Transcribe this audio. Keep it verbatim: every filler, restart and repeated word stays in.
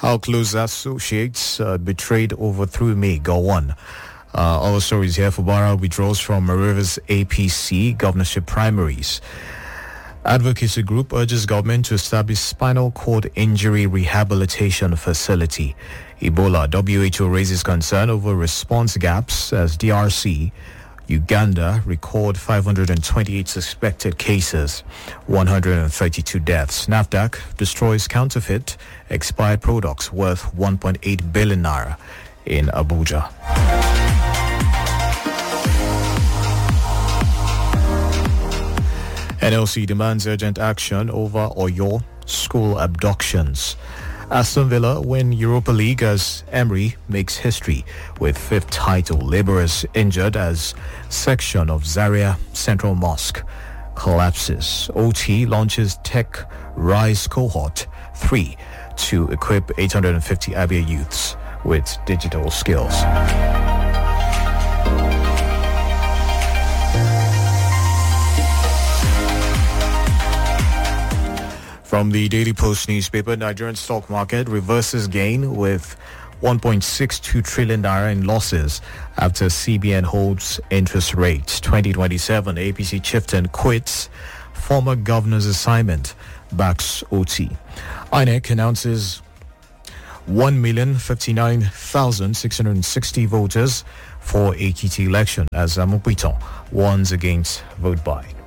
How close associates uh, betrayed overthrew me. Go on. Uh, all the stories here. Fubara withdraws from Rivers A P C governorship primaries. Advocacy group urges government to establish spinal cord injury rehabilitation facility. Ebola. W H O raises concern over response gaps as D R C, Uganda record five hundred twenty-eight suspected cases, one hundred thirty-two deaths. NAFDAC destroys counterfeit expired products worth one point eight billion naira in Abuja. N L C demands urgent action over Oyo school abductions. Aston Villa win Europa League as Emery makes history with fifth title. Labourers injured as section of Zaria Central Mosque collapses. O T launches Tech Rise Cohort three to equip eight hundred fifty Abia youths with digital skills. From the Daily Post newspaper, Nigerian stock market reverses gain with one point six two trillion naira in losses after C B N holds interest rates. twenty twenty-seven, A P C chieftain quits former governor's assignment, backs O T. I N E C announces one million fifty-nine thousand six hundred sixty voters for Ekiti election as Amupiton warns against vote buy.